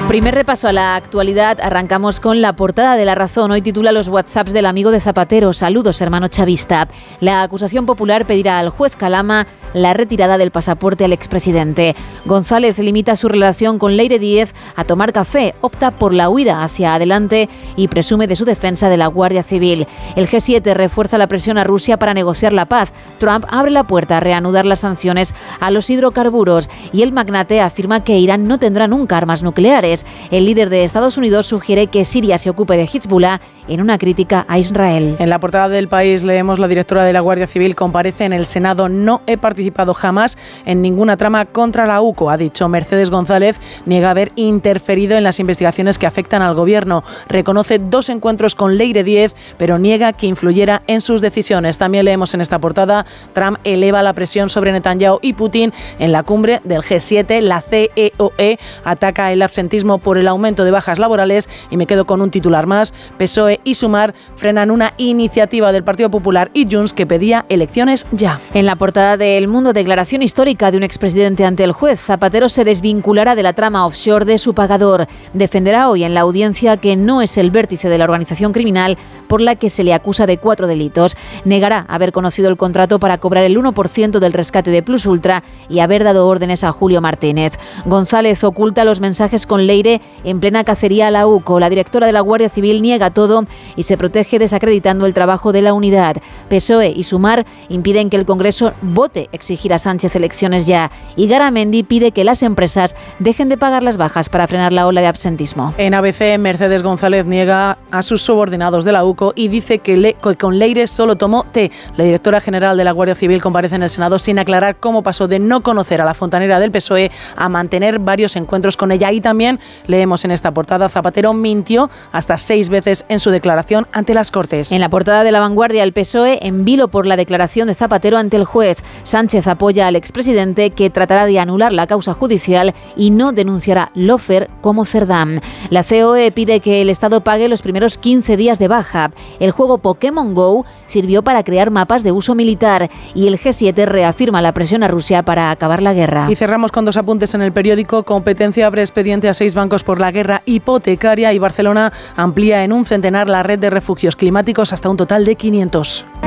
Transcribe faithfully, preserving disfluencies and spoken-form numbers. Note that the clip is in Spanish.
Primer repaso a la actualidad, arrancamos con la portada de La Razón. Hoy titula los WhatsApps del amigo de Zapatero. Saludos, hermano chavista. La acusación popular pedirá al juez Calama la retirada del pasaporte al expresidente. González limita su relación con Leire Díez a tomar café, opta por la huida hacia adelante y presume de su defensa de la Guardia Civil. El G siete refuerza la presión a Rusia para negociar la paz. Trump abre la puerta a reanudar las sanciones a los hidrocarburos y el magnate afirma que Irán no tendrá nunca armas nucleares. El líder de Estados Unidos sugiere que Siria se ocupe de Hezbollah en una crítica a Israel. En la portada del País leemos: la directora de la Guardia Civil comparece en el Senado. No he participado jamás en ninguna trama contra la U C O, ha dicho. Mercedes González niega haber interferido en las investigaciones que afectan al gobierno. Reconoce dos encuentros con Leire Díez, pero niega que influyera en sus decisiones. También leemos en esta portada: Trump eleva la presión sobre Netanyahu y Putin en la cumbre del G siete. La C E O E ataca el absentismo por el aumento de bajas laborales. Y me quedo con un titular más: P S O E y Sumar frenan una iniciativa del Partido Popular y Junts que pedía elecciones ya. En la portada de El Mundo, declaración histórica de un expresidente ante el juez. Zapatero se desvinculará de la trama offshore de su pagador. Defenderá hoy en la audiencia que no es el vértice de la organización criminal por la que se le acusa de cuatro delitos. Negará haber conocido el contrato para cobrar el uno por ciento del rescate de Plus Ultra y haber dado órdenes a Julio Martínez. González oculta los mensajes con Leire en plena cacería a la U C O. La directora de la Guardia Civil niega todo y se protege desacreditando el trabajo de la unidad. P S O E y Sumar impiden que el Congreso vote exigir a Sánchez elecciones ya. Y Garamendi pide que las empresas dejen de pagar las bajas para frenar la ola de absentismo. En A B C, Mercedes González niega a sus subordinados de la U C O y dice que, le, que con Leire solo tomó té. La directora general de la Guardia Civil comparece en el Senado sin aclarar cómo pasó de no conocer a la fontanera del P S O E a mantener varios encuentros con ella. Y también leemos en esta portada: Zapatero mintió hasta seis veces en su declaración ante las Cortes. En la portada de La Vanguardia, el P S O E en vilo por la declaración de Zapatero ante el juez. Sánchez apoya al expresidente, que tratará de anular la causa judicial y no denunciará Lofer como Cerdán. La C O E pide que el Estado pague los primeros quince días de baja. El juego Pokémon Go sirvió para crear mapas de uso militar y el G siete reafirma la presión a Rusia para acabar la guerra. Y cerramos con dos apuntes en el periódico. Competencia abre expediente a seis bancos por la guerra hipotecaria y Barcelona amplía en un centenar la red de refugios climáticos hasta un total de quinientos.